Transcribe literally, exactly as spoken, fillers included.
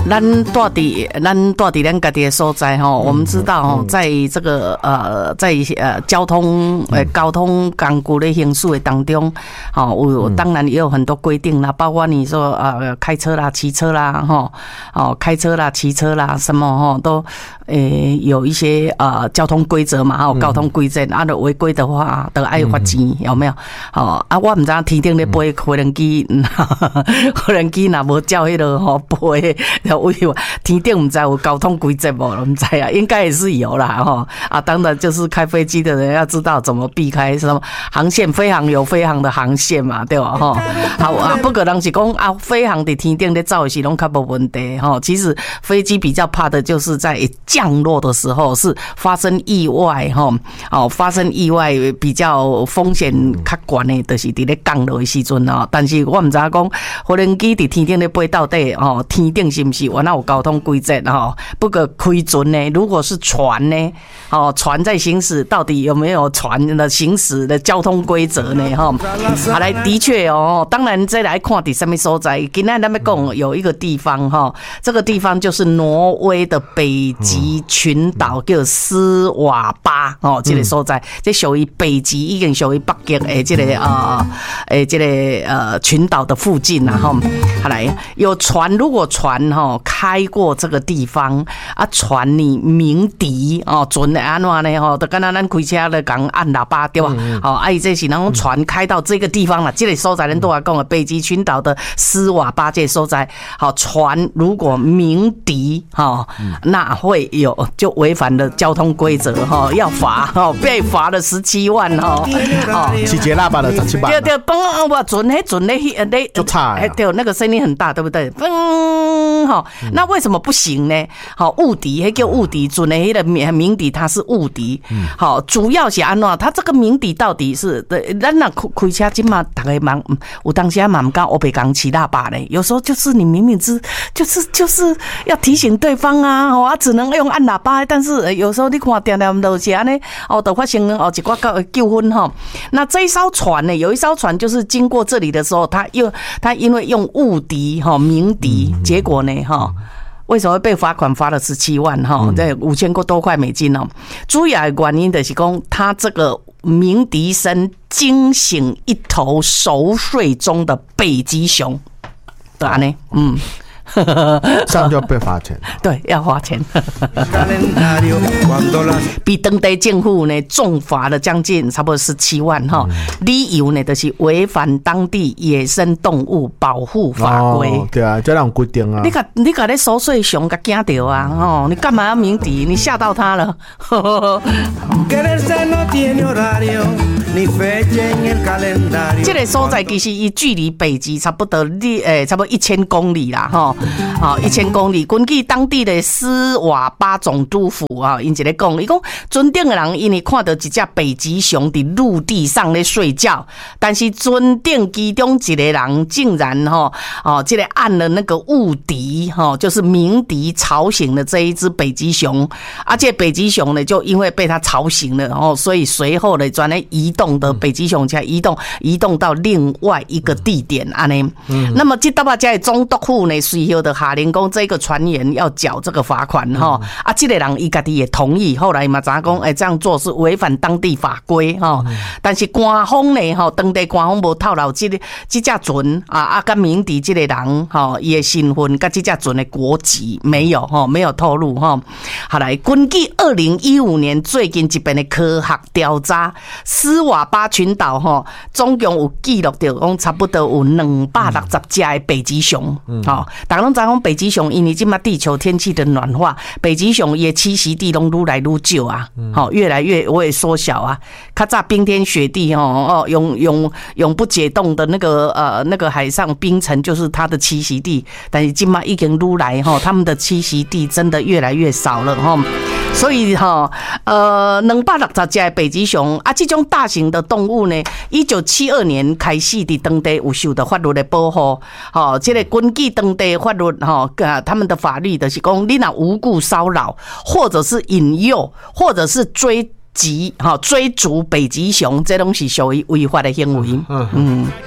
咱住伫咱住伫咱家己的所在吼，我们知道吼，在这个呃在呃交通呃交通工具的行驶的当中，吼有当然也有很多规定啦，包括你说呃开车啦、骑车啦，吼哦开车啦、骑车啦，什么吼都诶有一些呃交通规则嘛，吼交通规则，啊，违规的话都爱罚钱，有没有？哦啊，我唔知天顶咧飞无人机，无人机若无照迄个吼飞。天顶唔知有交通规则无？唔知啊，应该也是有啦哈啊！当然就是开飞机的人要知道怎么避开什么航线，飞航有飞航的航线嘛，对吧？哈，好啊，不过人是讲啊，飞航伫天顶咧走的时拢较无问题哈。其实飞机比较怕的就是在降落的时候是发生意外哈，哦，发生意外比较风险较悬的，就是伫咧降落的时阵哦。但是我唔知影讲无人机伫天顶咧飞到底哦，天顶是不是原来有交通规则哈？不过开船呢，如果是船呢，哦，船在行驶，到底有没有船的行驶的交通规则呢？哈，好来，的确哦，当然再来看伫什么所在。今天咱们讲有一个地方哈，这个地方就是挪威的北极群岛，叫斯瓦巴哦，这个所在，这属于北极，已经属于北极诶，这个呃诶，这个呃群岛的附近然后，好来有船，如果船哈开过这个地方啊，船你鸣笛哦，准的安怎呢？吼，就敢若咱开车咧讲按喇叭对吧？好，啊，伊这是那种船开到这个地方了，这个所在人都来讲了，北极群岛的斯瓦巴这所在，好，船如果鸣笛哈，那会有就违反了交通规则哈，要罚哈，被罚了十七万哈， 哦，是一个喇叭的十七万， 对对，嘣，我准迄准咧咧， 就差， 哎，对，那个声音很大，对不对？嘣，哈，那为什么不行呢？好，误笛，迄叫误笛，准的迄个鸣笛，它是误笛。好，主要是安怎？它这个鸣笛到底是，咱那开开车今嘛，大家忙，有当时还蛮敢我被讲骑喇叭嘞。有时候就是你明明知，就是就是要提醒对方啊，哦，啊，只能用按喇叭，但是有时候你看点点都是安尼，哦，都发生哦一寡纠纷哈。那这一艘船呢，有一艘船就是经过这里的时候，它又它因为用误笛哈鸣笛，结果呢哈。为什么会被罚款罚了十七万哈？这五千多块美金哦。主要的原因就是讲，他这个鸣笛声惊醒一头熟睡中的北极熊，对啊呢，嗯。 这样就要被罚钱， 对，要花钱，比当地政府呢重罚了将近差不多十七万哈。理由呢就是违反当地野生动物保护法规。 哦，对啊，这样有规定啊。 你看，你看那熟睡熊给惊到啊！哦，你干嘛要鸣笛？你吓到他了。这个所在其实伊距离北极差不多你诶，差不多一千公里啦，哈。好，一千公里。根据当地的斯瓦巴总督府啊，因一咧讲，伊讲船顶的人因为看到一只北极熊伫陆地上咧睡觉，但是船顶其中一个人竟然哈哦，这个按了那个误笛哈，就是鸣笛吵醒了这一只北极熊，而且北极熊呢就因为被它吵醒了，然后所以随后呢转来移动的北极熊才移动移动到另外一个地点安尼。嗯，那么这大把家的总督府呢随后的下令讲，这个船员要缴这个罚款哈。啊，这个人伊家己也同意，后来嘛知影讲，哎，这样做是违反当地法规哈。但是官方呢，哈，当地官方无透露这个这只船啊啊，跟鸣笛这个人哈，伊的身份跟这只船的国籍没有哈，没有透露哈。好来，根据二零一五年最近一篇的科学调查，斯瓦巴群岛哈，总共有记录到讲差不多有两百六十只的北极熊，哈，大家拢知讲北极熊因为今嘛地球天气的暖化，北极熊也栖息地拢愈来愈少啊，好，越来越会缩小啊。较早冰天雪地哦哦，永永永不解冻的那个呃那个海上冰层就是它的栖息地，但是今嘛已经愈来哈，他们的栖息地真的越来越少了哈。所以哈呃，两百六十只的北极熊啊，这种大型的动物呢，一九七二年开始伫当地有受到法律的保护，好，这个根据当地法律哈，他们的法律就是讲，你若无故骚扰，或者是引诱，或者是追击哈追逐北极熊，这拢是属于违法的行为。嗯嗯。